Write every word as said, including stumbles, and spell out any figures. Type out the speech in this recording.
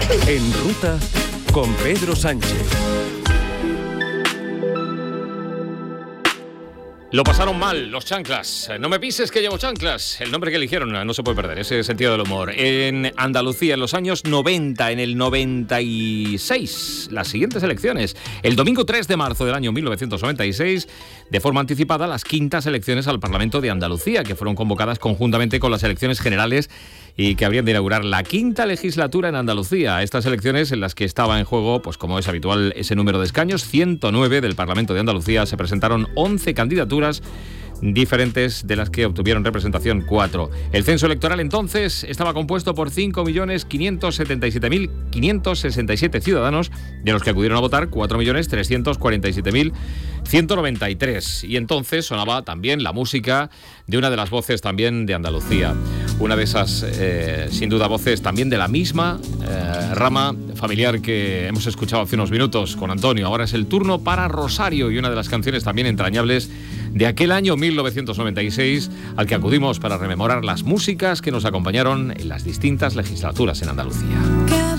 En Ruta con Pedro Sánchez. Lo pasaron mal los chanclas. No me pises que llevo chanclas. El nombre que eligieron no se puede perder, ese sentido del humor. En Andalucía, en los años noventa, en el noventa y seis, las siguientes elecciones. El domingo tres de marzo del año mil novecientos noventa y seis, de forma anticipada, las quintas elecciones al Parlamento de Andalucía, que fueron convocadas conjuntamente con las elecciones generales y que habrían de inaugurar la quinta legislatura en Andalucía. Estas elecciones en las que estaba en juego, pues como es habitual, ese número de escaños, ciento nueve del Parlamento de Andalucía, se presentaron once candidaturas diferentes, de las que obtuvieron representación cuatro. El censo electoral entonces estaba compuesto por cinco millones quinientos setenta y siete mil quinientos sesenta y siete ciudadanos, de los que acudieron a votar cuatro millones trescientos cuarenta y siete mil ciento noventa y tres. Y entonces sonaba también la música de una de las voces también de Andalucía. Una de esas, eh, sin duda, voces también de la misma eh, rama familiar que hemos escuchado hace unos minutos con Antonio. Ahora es el turno para Rosario y una de las canciones también entrañables de aquel año mil novecientos noventa y seis, al que acudimos para rememorar las músicas que nos acompañaron en las distintas legislaturas en Andalucía.